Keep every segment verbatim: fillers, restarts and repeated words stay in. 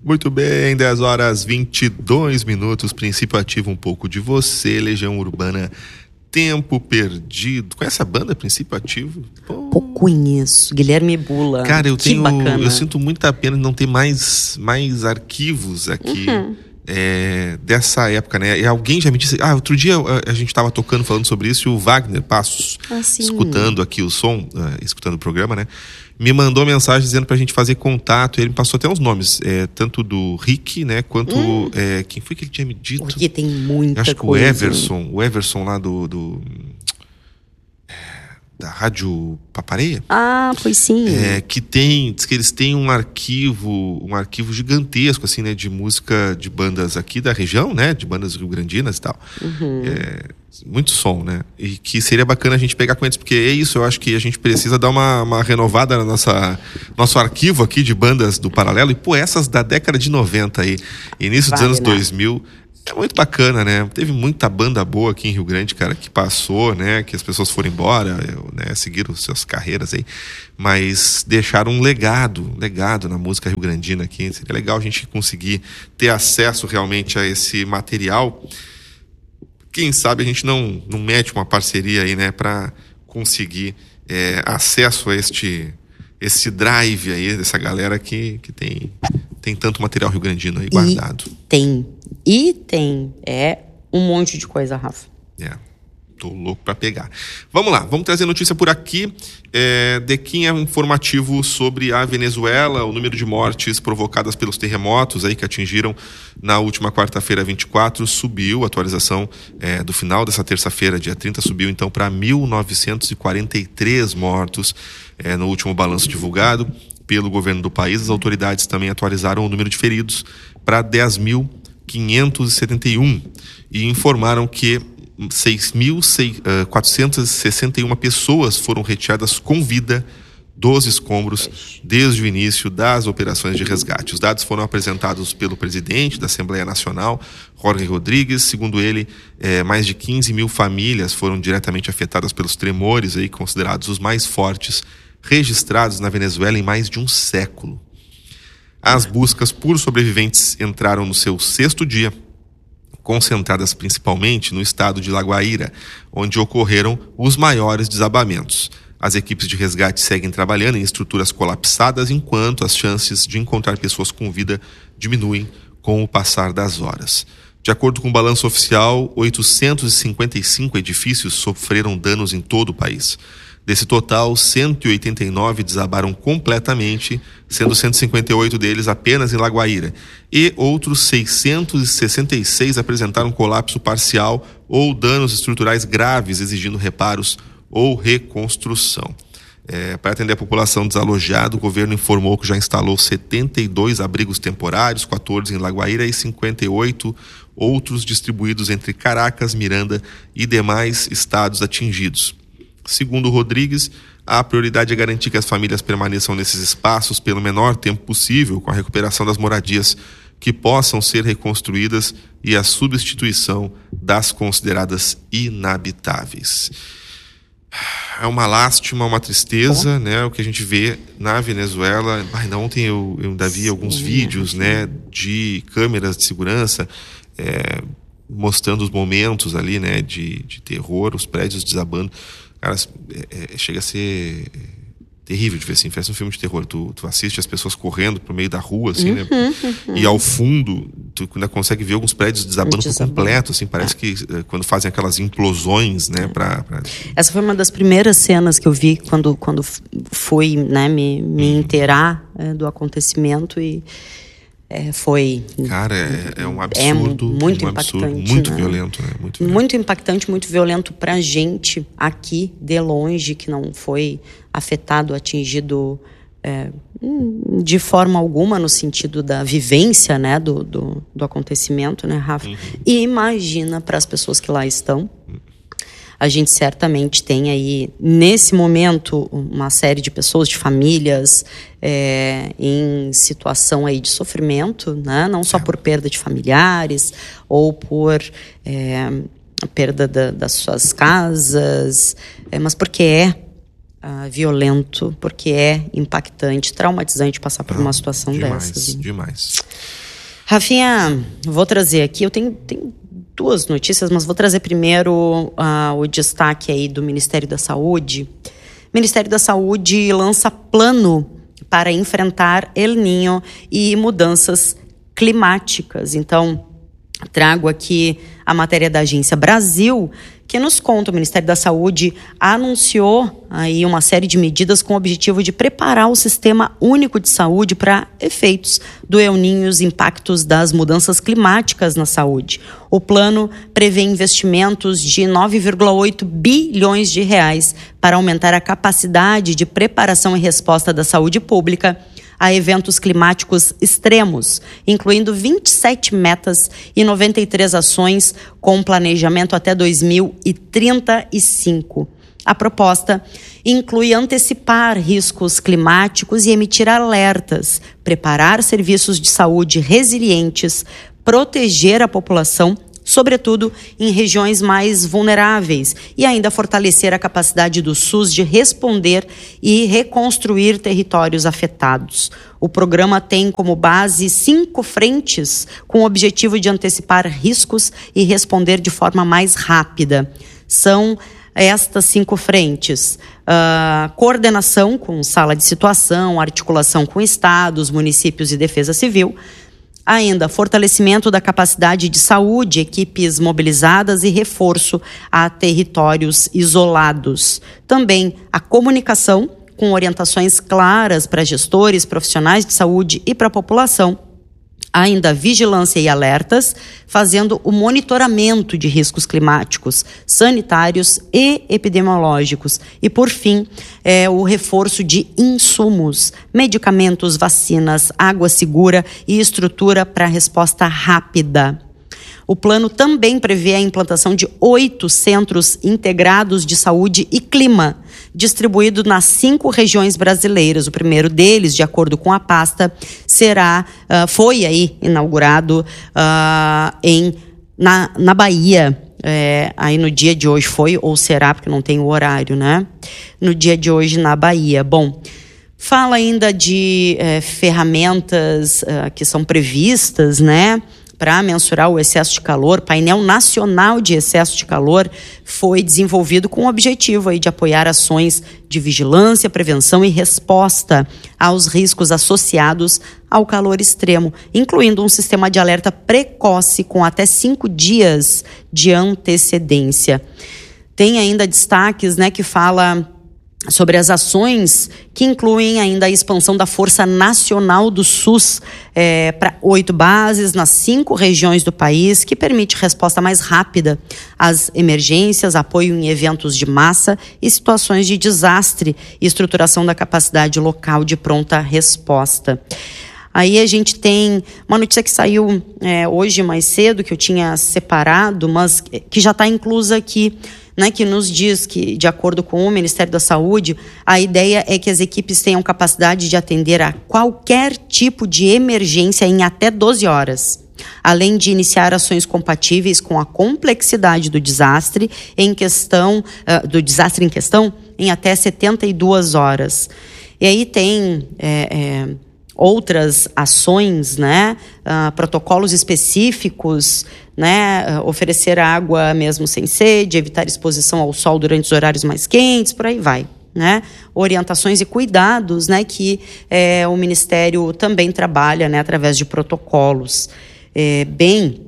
Muito bem, dez horas e vinte e dois minutos, Princípio Ativo, um pouco de você, Legião Urbana, Tempo Perdido. Conhece a banda Princípio Ativo? Pô. Pô, conheço, Guilherme Bula. Cara, eu que tenho, bacana. eu sinto muita pena de não ter mais, mais arquivos aqui. Uhum. É, dessa época, né? E alguém já me disse, ah, outro dia a, a gente estava tocando, falando sobre isso, e o Wagner Passos, ah, escutando aqui o som, uh, escutando o programa, né? Me mandou mensagem dizendo pra gente fazer contato. Ele me passou até uns nomes, é, tanto do Rick, né? Quanto. Hum. É, quem foi que ele tinha me dito? Porque tem muita Acho que coisa. o Everson, o Everson lá do. do da Rádio Papareia. Ah, pois sim. É, que tem, diz que eles têm um arquivo, um arquivo gigantesco, assim, né, de música de bandas aqui da região, né, de bandas rio-grandinas e tal. Uhum. É, muito som, né, e que seria bacana a gente pegar com eles, porque é isso, eu acho que a gente precisa dar uma, uma renovada na nossa, nosso arquivo aqui de bandas do Paralelo, e pô, essas da década de noventa aí, início vale, dos anos né? dois mil, é muito bacana, né? Teve muita banda boa aqui em Rio Grande, cara, que passou, né? Que as pessoas foram embora, né? Seguiram suas carreiras aí. Mas deixaram um legado, legado na música rio-grandina aqui. Seria legal a gente conseguir ter acesso realmente a esse material. Quem sabe a gente não, não mete uma parceria aí, né? Para conseguir é, acesso a este, esse drive aí dessa galera que, que tem, tem tanto material rio-grandino aí guardado. E tem... E tem, é um monte de coisa, Rafa. É, tô louco pra pegar. Vamos lá, vamos trazer notícia por aqui. É, Dequinha informativo sobre a Venezuela, o número de mortes provocadas pelos terremotos aí que atingiram na última quarta-feira, vinte e quatro, subiu. A atualização é, do final dessa terça-feira, dia trinta, subiu então para mil novecentos e quarenta e três mortos é, no último balanço divulgado pelo governo do país. As autoridades também atualizaram o número de feridos para dez mil quinhentos e setenta e um e informaram que seis mil quatrocentas e sessenta e uma pessoas foram retiradas com vida dos escombros desde o início das operações de resgate. Os dados foram apresentados pelo presidente da Assembleia Nacional, Jorge Rodrigues. Segundo ele, é, mais de quinze mil famílias foram diretamente afetadas pelos tremores, aí, considerados os mais fortes registrados na Venezuela em mais de um século. As buscas por sobreviventes entraram no seu sexto dia, concentradas principalmente no estado de La Guaira, onde ocorreram os maiores desabamentos. As equipes de resgate seguem trabalhando em estruturas colapsadas, enquanto as chances de encontrar pessoas com vida diminuem com o passar das horas. De acordo com o balanço oficial, oitocentos e cinquenta e cinco edifícios sofreram danos em todo o país. Desse total, cento e oitenta e nove desabaram completamente, sendo cento e cinquenta e oito deles apenas em La Guaira. E outros seiscentos e sessenta e seis apresentaram colapso parcial ou danos estruturais graves, exigindo reparos ou reconstrução. É, para atender a população desalojada, o governo informou que já instalou setenta e dois abrigos temporários, quatorze em La Guaira e cinquenta e oito outros distribuídos entre Caracas, Miranda e demais estados atingidos. Segundo Rodrigues, a prioridade é garantir que as famílias permaneçam nesses espaços pelo menor tempo possível, com a recuperação das moradias que possam ser reconstruídas e a substituição das consideradas inabitáveis. É uma lástima, uma tristeza, né, o que a gente vê na Venezuela. Ainda ontem eu, eu ainda vi alguns vídeos, né, de câmeras de segurança é, mostrando os momentos ali, né, de, de terror, os prédios desabando. Cara, é, é, chega a ser terrível de ver assim. Parece um filme de terror. Tu, tu assiste as pessoas correndo pro meio da rua, assim, uhum, né? Uhum. E ao fundo, tu ainda consegue ver alguns prédios desabando por completo, assim. Parece é. que quando fazem aquelas implosões, né? Pra, pra... Essa foi uma das primeiras cenas que eu vi quando, quando fui, né, me, me uhum. inteirar é, do acontecimento e É, foi... Cara, é, é um absurdo. É muito um impactante. Absurdo, muito né? violento, né? Muito violento. Muito impactante, muito violento pra gente aqui, de longe, que não foi afetado, atingido é, de forma alguma no sentido da vivência, né, do, do, do acontecimento, né, Rafa? Uhum. E imagina para as pessoas que lá estão. Uhum. A gente certamente tem aí, nesse momento, uma série de pessoas, de famílias, é, em situação aí de sofrimento, né? Não só por perda de familiares, ou por é, a perda da, das suas casas, é, mas porque é uh, violento, porque é impactante, traumatizante passar por ah, uma situação demais, dessas. Demais. Rafinha, vou trazer aqui, eu tenho, tenho duas notícias, mas vou trazer primeiro uh, o destaque aí do Ministério da Saúde. O Ministério da Saúde lança plano para enfrentar El Niño e mudanças climáticas. Então, trago aqui a matéria da Agência Brasil, que nos conta, o Ministério da Saúde anunciou aí uma série de medidas com o objetivo de preparar o Sistema Único de Saúde para efeitos do El Niño e os impactos das mudanças climáticas na saúde. O plano prevê investimentos de nove vírgula oito bilhões de reais para aumentar a capacidade de preparação e resposta da saúde pública a eventos climáticos extremos, incluindo vinte e sete metas e noventa e três ações com planejamento até dois mil e trinta e cinco. A proposta inclui antecipar riscos climáticos e emitir alertas, preparar serviços de saúde resilientes, proteger a população, sobretudo em regiões mais vulneráveis, e ainda fortalecer a capacidade do SUS de responder e reconstruir territórios afetados. O programa tem como base cinco frentes com o objetivo de antecipar riscos e responder de forma mais rápida. São estas cinco frentes: uh, coordenação com sala de situação, articulação com estados, municípios e defesa civil. Ainda, fortalecimento da capacidade de saúde, equipes mobilizadas e reforço a territórios isolados. Também a comunicação, com orientações claras para gestores, profissionais de saúde e para a população. Ainda vigilância e alertas, fazendo o monitoramento de riscos climáticos, sanitários e epidemiológicos. E, por fim, é, o reforço de insumos, medicamentos, vacinas, água segura e estrutura para resposta rápida. O plano também prevê a implantação de oito centros integrados de saúde e clima, distribuídos nas cinco regiões brasileiras. O primeiro deles, de acordo com a pasta, será, uh, foi aí inaugurado uh, em, na, na Bahia. É, aí no dia de hoje foi, ou será, porque não tem o horário, né? No dia de hoje na Bahia. Bom, fala ainda de é, ferramentas uh, que são previstas, né? Para mensurar o excesso de calor. Painel Nacional de Excesso de Calor foi desenvolvido com o objetivo aí de apoiar ações de vigilância, prevenção e resposta aos riscos associados ao calor extremo, incluindo um sistema de alerta precoce com até cinco dias de antecedência. Tem ainda destaques, né, que fala sobre as ações que incluem ainda a expansão da Força Nacional do SUS é, para oito bases nas cinco regiões do país, que permite resposta mais rápida às emergências, apoio em eventos de massa e situações de desastre e estruturação da capacidade local de pronta resposta. Aí a gente tem uma notícia que saiu é, hoje mais cedo, que eu tinha separado, mas que já está inclusa aqui, né, que nos diz que, de acordo com o Ministério da Saúde, a ideia é que as equipes tenham capacidade de atender a qualquer tipo de emergência em até doze horas, além de iniciar ações compatíveis com a complexidade do desastre em questão, uh, do desastre em questão em até setenta e duas horas. E aí tem é, é, outras ações, né, uh, protocolos específicos, né, uh, oferecer água mesmo sem sede, evitar exposição ao sol durante os horários mais quentes, por aí vai, né, orientações e cuidados, né, que é, o Ministério também trabalha, né, através de protocolos. É, bem,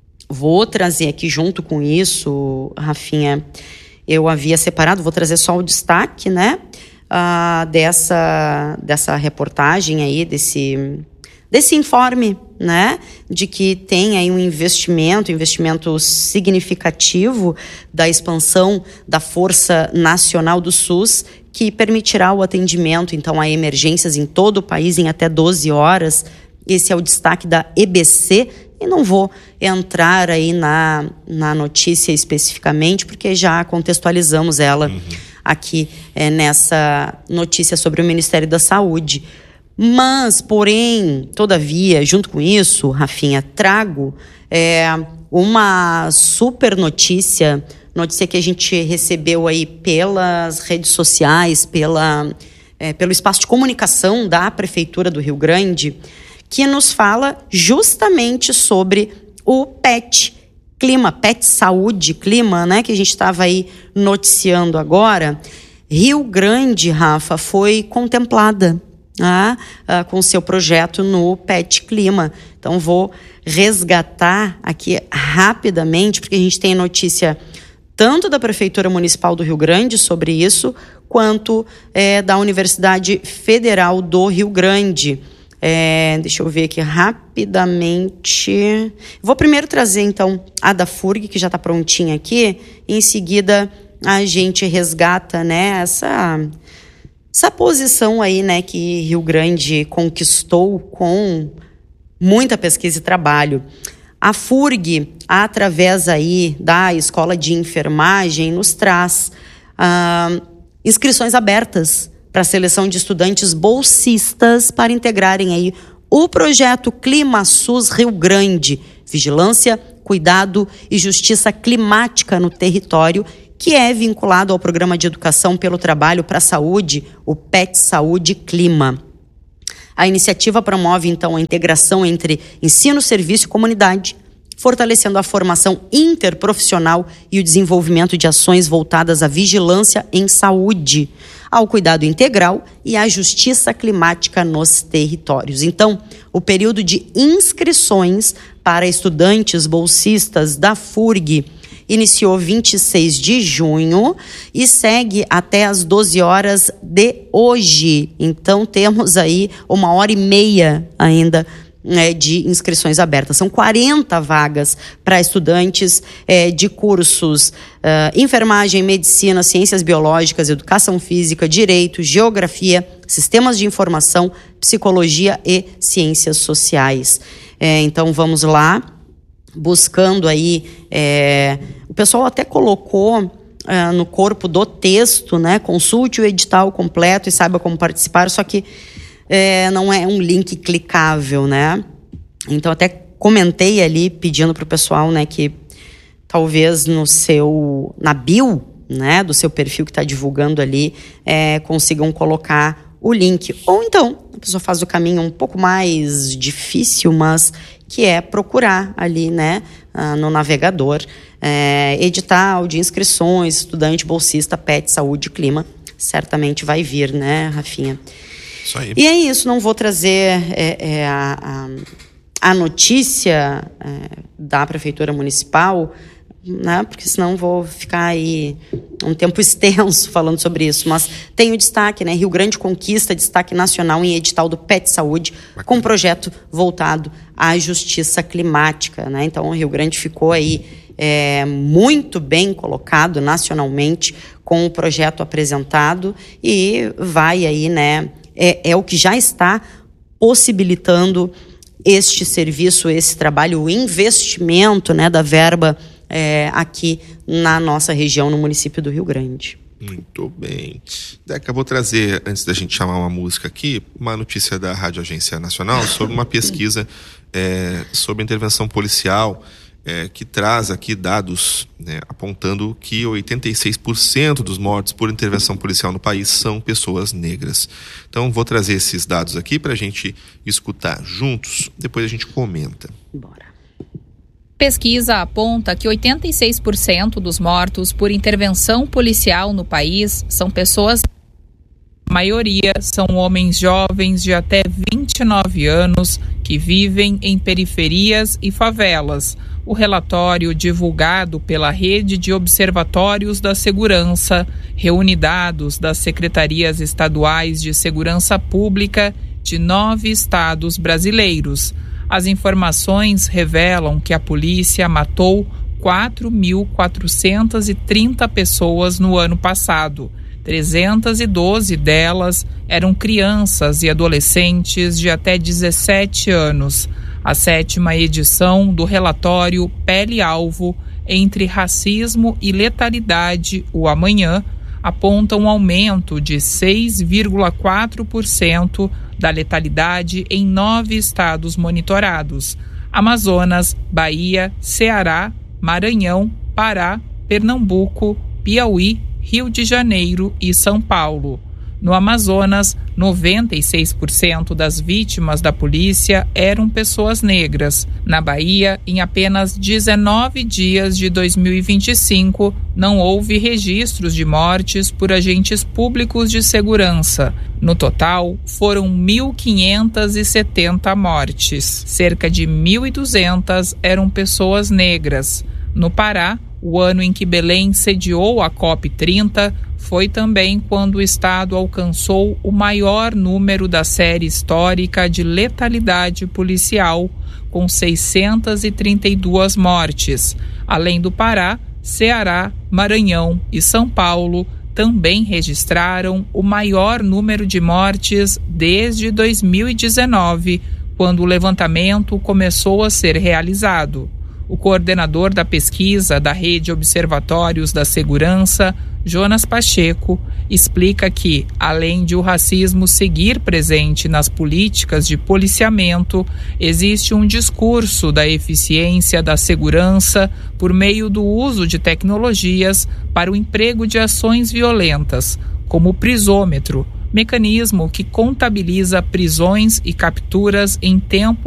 vou trazer aqui junto com isso, Rafinha, eu havia separado, vou trazer só o destaque, né, Uh, dessa, dessa reportagem aí, desse, desse informe, né, de que tem aí um investimento, investimento significativo da expansão da Força Nacional do SUS, que permitirá o atendimento, então, a emergências em todo o país em até doze horas. Esse é o destaque da E B C, e não vou entrar aí na, na notícia especificamente, porque já contextualizamos ela uhum. aqui é, nessa notícia sobre o Ministério da Saúde. Mas, porém, todavia, junto com isso, Rafinha, trago é, uma super notícia notícia que a gente recebeu aí pelas redes sociais, pela, é, pelo espaço de comunicação da Prefeitura do Rio Grande, que nos fala justamente sobre o P E T Clima, P E T Saúde Clima, né, que a gente estava aí noticiando agora. Rio Grande, Rafa, foi contemplada ah, ah, com seu projeto no P E T Clima. Então vou resgatar aqui rapidamente, porque a gente tem notícia tanto da Prefeitura Municipal do Rio Grande sobre isso, quanto é, da Universidade Federal do Rio Grande. É, deixa eu ver aqui rapidamente. Vou primeiro trazer, então, a da F U R G, que já está prontinha aqui. Em seguida, a gente resgata, né, essa, essa posição aí, né, que Rio Grande conquistou com muita pesquisa e trabalho. A F U R G, através aí da Escola de Enfermagem, nos traz ah, inscrições abertas para a seleção de estudantes bolsistas para integrarem aí o projeto Clima SUS Rio Grande, Vigilância, Cuidado e Justiça Climática no Território, que é vinculado ao Programa de Educação pelo Trabalho para a Saúde, o P E T Saúde Clima. A iniciativa promove, então, a integração entre ensino, serviço e comunidade, fortalecendo a formação interprofissional e o desenvolvimento de ações voltadas à vigilância em saúde, ao cuidado integral e à justiça climática nos territórios. Então, o período de inscrições para estudantes bolsistas da F U R G iniciou vinte e seis de junho e segue até às doze horas de hoje. Então, temos aí uma hora e meia ainda É, de inscrições abertas. São quarenta vagas para estudantes é, de cursos uh, enfermagem, medicina, ciências biológicas, educação física, direito, geografia, sistemas de informação, psicologia e ciências sociais. É, então vamos lá, buscando aí, é, o pessoal até colocou Uh, no corpo do texto, né? Consulte o edital completo e saiba como participar, só que é, não é um link clicável, né? Então até comentei ali pedindo para o pessoal, né, que talvez no seu, na bio, né, do seu perfil que está divulgando ali, é, consigam colocar o link. Ou então, a pessoa faz o caminho um pouco mais difícil, mas que é procurar ali, né, uh, no navegador, é, edital de inscrições, estudante bolsista, P E T Saúde Clima, certamente vai vir, né, Rafinha? Isso aí. E é isso, não vou trazer é, é, a, a, a notícia é, da Prefeitura Municipal, né, porque senão vou ficar aí um tempo extenso falando sobre isso, mas tem o destaque, né, Rio Grande conquista destaque nacional em edital do P E T Saúde, bacana, com um projeto voltado à justiça climática, né, então o Rio Grande ficou aí é, muito bem colocado nacionalmente com o projeto apresentado e vai aí, né, é, é o que já está possibilitando este serviço, esse trabalho, o investimento, né, da verba É, aqui na nossa região, no município do Rio Grande. Muito bem. Deca, vou trazer, antes da gente chamar uma música aqui, uma notícia da Rádio Agência Nacional sobre uma pesquisa é, sobre intervenção policial é, que traz aqui dados, né, apontando que oitenta e seis por cento dos mortos por intervenção policial no país são pessoas negras. Então vou trazer esses dados aqui para a gente escutar juntos, depois a gente comenta. Bora. Pesquisa aponta que oitenta e seis por cento dos mortos por intervenção policial no país são pessoas. A maioria são homens jovens de até vinte e nove anos que vivem em periferias e favelas. O relatório divulgado pela Rede de Observatórios da Segurança reúne dados das secretarias estaduais de segurança pública de nove estados brasileiros. As informações revelam que a polícia matou quatro mil quatrocentas e trinta pessoas no ano passado. trezentas e doze delas eram crianças e adolescentes de até dezessete anos. A sétima edição do relatório Pele-Alvo entre Racismo e Letalidade, o Amanhã, aponta um aumento de seis vírgula quatro por cento da letalidade em nove estados monitorados: Amazonas, Bahia, Ceará, Maranhão, Pará, Pernambuco, Piauí, Rio de Janeiro e São Paulo. No Amazonas, noventa e seis por cento das vítimas da polícia eram pessoas negras. Na Bahia, em apenas dezenove dias de dois mil e vinte e cinco, não houve registros de mortes por agentes públicos de segurança. No total, foram mil quinhentas e setenta mortes. Cerca de mil e duzentas eram pessoas negras. No Pará, o ano em que Belém sediou a COP trinta foi também quando o estado alcançou o maior número da série histórica de letalidade policial, com seiscentas e trinta e duas mortes. Além do Pará, Ceará, Maranhão e São Paulo também registraram o maior número de mortes desde dois mil e dezenove, quando o levantamento começou a ser realizado. O coordenador da pesquisa da Rede Observatórios da Segurança, Jonas Pacheco, explica que, além de o racismo seguir presente nas políticas de policiamento, existe um discurso da eficiência da segurança por meio do uso de tecnologias para o emprego de ações violentas, como o prisômetro, mecanismo que contabiliza prisões e capturas em tempo